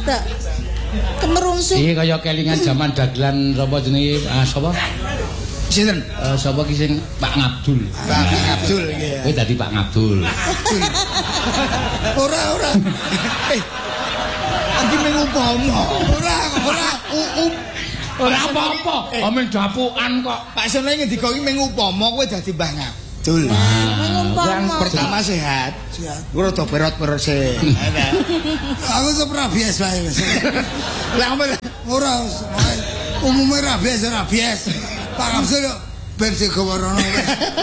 tak kemerungsuk. Iki kaya kelingan zaman dagelan sapa jenenge sapa? Sinten? Sapa ki sing Pak Ngabdul. Pak Ngabdul iki ya. Kowe dadi Pak Ngabdul. Ora. Iki mung umpama. Ora apa-apa. Ameng dapukan kok. Pak Sene ngendika iki mung upama kowe dadi Mbah Ngabdul. Yang pertama sehat. Gue rada perot-perot sih. Aku tuh rabies wae wis. Lah ora umume rabies. Pak Abdul ben sing goworono.